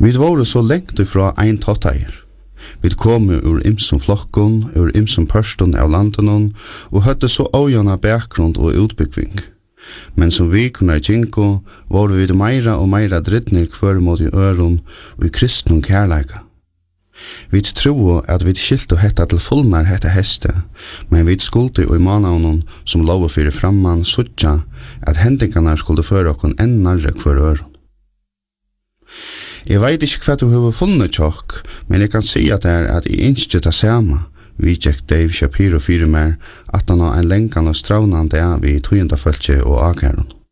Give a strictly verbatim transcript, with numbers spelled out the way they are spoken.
Vi var så lengt ifra ein totteier. Vi kom ur imsum flokkon, ur imsum pørston av landen, og høtte så øyana bakgrunn og utbyggving. Men som vi kunne gjinko, var vi meira og meira drittner kvar mot i øron og i kristnum kærleika. Vi tro at vi skilte hetta til fullnar hetta heste, men vi skulde og i manavnon som lov fyrir framman suttja at hendingarna skulle føre okkon enn narre kvar øron. Jeg vet ikke hva du har funnet tjokk, men jeg kan si at det er at jeg ikke tar samme. Vi tjekk Dave Shapiro fyrir mer at han har en lengan og stravnande av i tøyendafølge og akæron.